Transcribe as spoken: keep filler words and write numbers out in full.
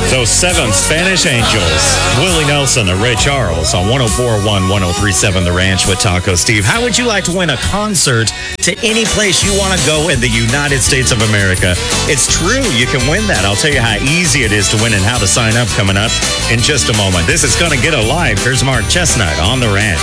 Those seven Spanish Angels. Willie Nelson and Ray Charles on one oh four point one, one oh three point seven The Ranch with Taco Steve. How would you like to win a concert to any place you want to go in the United States of America? It's true. You can win that. I'll tell you how easy it is to win and how to sign up coming up in just a moment. This is going to get a live. Here's Mark Chestnut on The Ranch.